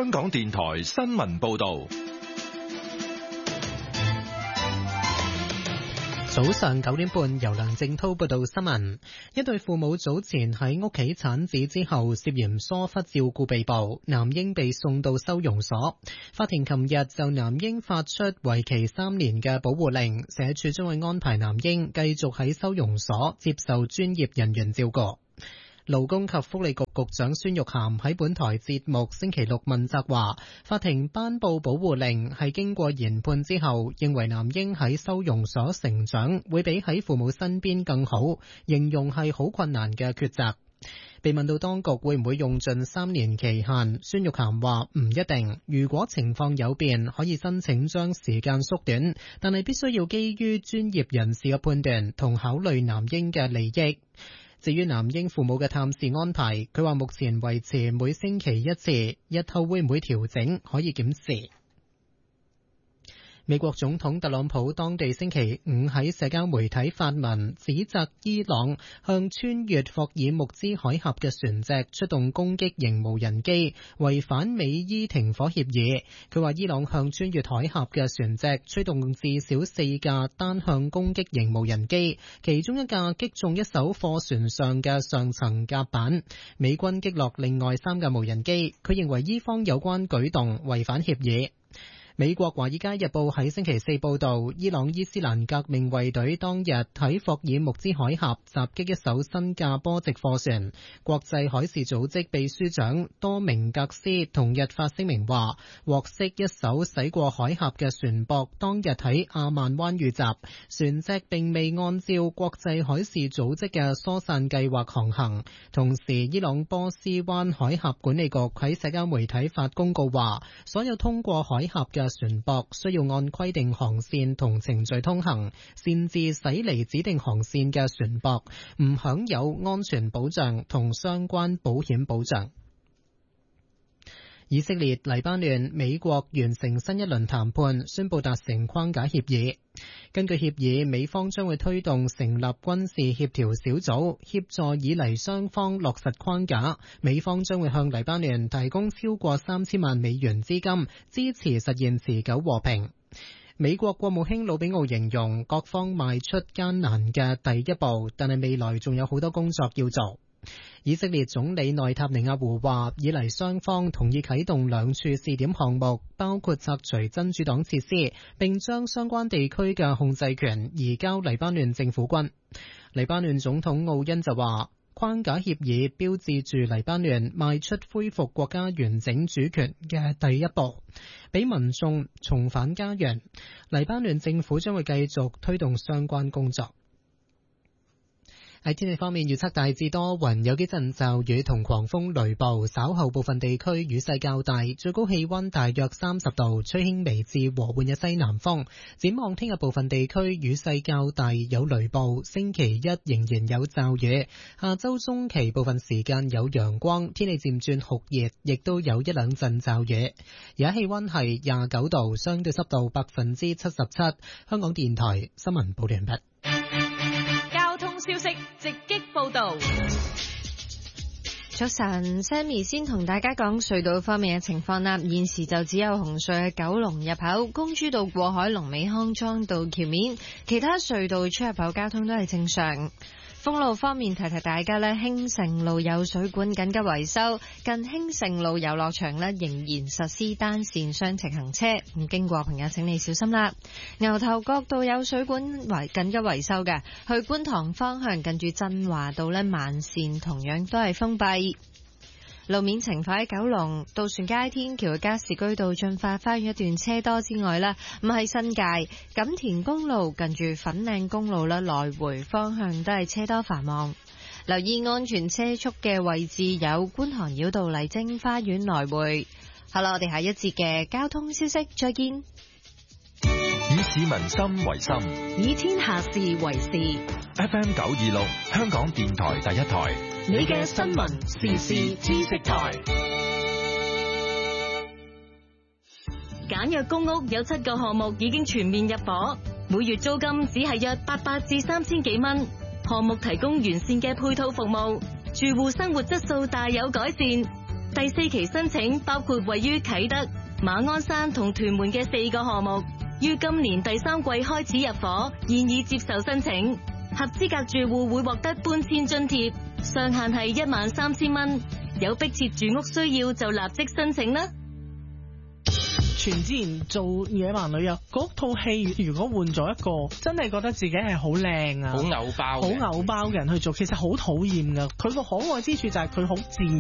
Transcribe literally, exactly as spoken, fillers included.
香港電台新聞報道。 早上九點半，由梁正濤報道新聞。一對父母早前喺屋企產子之後涉嫌疏忽照顧被捕，男嬰被送到收容所。法庭琴日就男嬰發出為期三年嘅保護令，社署將會安排男嬰繼續喺收容所接受專業人員照顧。勞工及福利局局長孫玉菡喺本台節目星期六問責話，法庭頒布保護令係經過研判之後，認為男嬰喺收容所成長會比喺父母身邊更好，形容係好困難嘅抉擇。被問到當局會唔會用盡三年期限，孫玉菡話唔一定，如果情況有變，可以申請將時間縮短，但係必須要基於專業人士嘅判斷同考慮男嬰嘅利益。至於男嬰父母嘅探視安排，佢話目前維持每星期一次，日後會唔會調整，可以檢視。美國總統特朗普當地星期五喺社交媒體發文，指責伊朗向穿越霍爾木茲海峽嘅船隻出動攻擊型無人機，違反美伊停火協議。佢話伊朗向穿越海峽嘅船隻吹動至少四架單向攻擊型無人機，其中一架擊中一艘貨船上嘅上層甲板。美軍擊落另外三架無人機，佢認為伊方有關舉動違反協議。美國《華爾街日報》喺星期四報道，伊朗伊斯蘭革命衛隊當日喺霍爾木茲海峽襲擊一艘新加坡籍貨船。國際海事組織秘書長多明格斯同日發聲明話，獲悉一艘駛過海峽嘅船舶當日喺阿曼灣遇襲，船隻並未按照國際海事組織嘅疏散計劃航行。同時，伊朗波斯灣海峽管理局喺社交媒體發公告話，所有通過海峽嘅船舶需要按規定航線同程序通行，擅自駛離指定航線嘅船舶唔享有安全保障同相關保險保障。以色列、黎巴嫩、美國完成新一輪談判，宣布達成框架協議。根據協議，美方將會推動成立軍事協調小組，協助以黎雙方落實框架。美方將會向黎巴嫩提供超過三千萬美元資金，支持實現持久和平。美國國務卿魯比奧形容各方邁出艱難嘅第一步，但係未來仲有好多工作要做。以色列總理內塔尼亞胡話，以黎雙方同意啟動兩處試點項目，包括拆除真主黨設施，並將相關地區嘅控制權移交黎巴嫩政府軍。黎巴嫩總統奧恩就話，框架協議標誌住黎巴嫩邁出恢復國家完整主權嘅第一步，俾民眾重返家園。黎巴嫩政府將會繼續推動相關工作。喺天氣方面，預測大致多雲，有幾陣驟雨同狂風雷暴，稍後部分地區雨勢較大，最高氣溫大約三十度，吹輕微至和緩嘅西南風。展望聽日部分地區雨勢較大，有雷暴，星期一仍然有驟雨，下周中期部分時間有陽光，天氣漸轉酷熱，亦都有一兩陣驟雨。而家氣溫係廿九度，相對濕度百分之七十七。香港電台新聞報道完畢。 消息直擊報道。 早晨 Sammy 先同大家講隧道方面嘅情況啦。現時就只有紅隧嘅九龍入口、公主道過海、龍尾康莊道橋面，其他隧道出入口交通都係正常。封路方面，提提大家咧，興盛路有水管緊急維修，近興盛路遊樂場咧仍然實施單線雙程行車，咁經過朋友請你小心啦。牛頭角道有水管維緊急維修嘅，去觀塘方向近住振華道咧慢線同樣都係封閉。路面情況喺九龍渡船街天橋嘅加士居道進發花園一段車多之外呢，咁喺新界錦田公路近住粉嶺公路啦，來回方向都係車多繁忙。留意安全車速嘅位置有觀塘繞道麗晶花園來回。好啦，我哋下一節嘅交通消息再見。 以市民心為心， 以天下事為事。 F M 九二六，香港電台第一台， 你嘅新聞時事知識台。簡約公屋有七個項目已經全面入伙，每月租金只係約八百至三千幾蚊。項目提供完善嘅配套服務，住戶生活質素大有改善。 第四期申請包括位於啟德、馬鞍山同屯門嘅四個項目，於今年第三季開始入伙，現已接受申請。合資格住戶會獲得搬遷津貼，上限係一萬三千蚊。有迫切住屋需要就立即申請啦。 全智賢做野蠻女友嗰套戲，如果換咗一個真係覺得自己係好靚啊、 好偶包、 好偶包嘅人去做，其實好討厭噶。佢個可愛之處就係佢好自